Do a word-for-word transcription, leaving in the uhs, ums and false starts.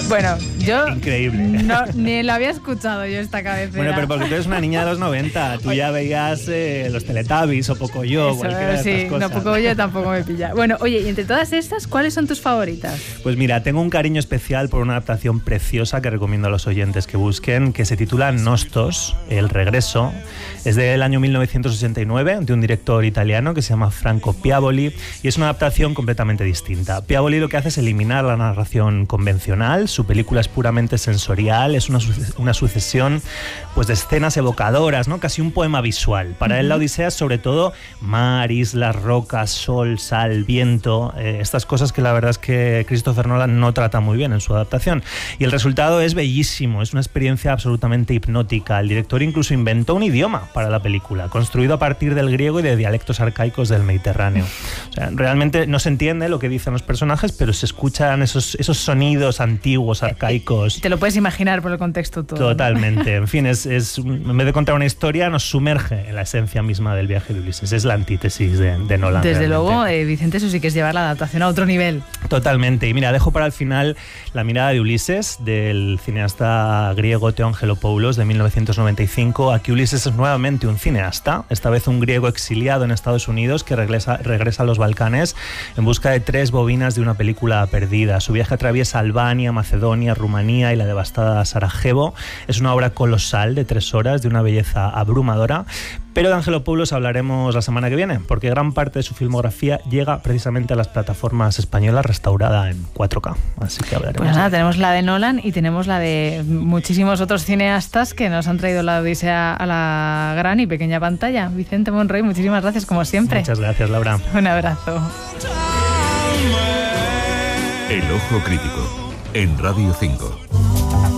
Bueno, yo Increíble. No, ni lo había escuchado yo esta cabecera. Bueno, pero porque tú eres una niña de los noventa, tú ya veías eh, los Teletubbies o Pocoyo, Eso, cualquiera de sí, estas cosas. no, Pocoyo tampoco me pilla. Bueno, oye, y entre todas estas, ¿cuáles son tus favoritas? Pues mira, tengo un cariño especial por una adaptación preciosa que recomiendo a los oyentes que busquen, que se titula Nostos, El Regreso. Es del año mil novecientos ochenta y nueve, de un director italiano que se llama Franco Piavoli, y es una adaptación completamente distinta. Piavoli lo que hace es eliminar la narración convencional, su película es puramente sensorial, es una, una sucesión pues, de escenas evocadoras, ¿no? Casi un poema visual. Para uh-huh. él la Odisea es sobre todo mar, islas, rocas, sol, sal, viento, eh, estas cosas que la verdad es que Christopher Nolan no trata muy bien en su adaptación. Y el resultado es bellísimo, es una experiencia absolutamente hipnótica. El director incluso inventó un idioma para la película, construido a partir del griego y de dialectos arcaicos del Mediterráneo. O sea, realmente no se entiende lo que dicen los personajes, pero se escuchan esos, esos sonidos antiguos, arcaicos. Te lo puedes imaginar por el contexto todo. Totalmente. En fin, es, es, en vez de contar una historia, nos sumerge en la esencia misma del viaje de Ulises. Es la antítesis de, de Nolan. Desde realmente. luego, eh, Vicente, eso sí que es llevar la adaptación a otro nivel. Totalmente. Y mira, dejo para el final La mirada de Ulises, del cineasta griego Theo Angelopoulos, de mil novecientos noventa y cinco. Aquí Ulises es nuevamente un cineasta, esta vez un griego exiliado en Estados Unidos que regresa, regresa a los Balcanes en busca de tres bobinas de una película perdida. Su viaje atraviesa Albania, Macedonia, Rumanía y la devastada Sarajevo. Es una obra colosal de tres horas, de una belleza abrumadora. Pero de Angelopoulos hablaremos la semana que viene, porque gran parte de su filmografía llega precisamente a las plataformas españolas restaurada en cuatro K. Así que hablaremos. Pues nada, de... tenemos la de Nolan y tenemos la de muchísimos otros cineastas que nos han traído la Odisea a la gran y pequeña pantalla. Vicente Monroy, muchísimas gracias como siempre. Muchas gracias, Laura. Un abrazo. El Ojo Crítico, en Radio cinco.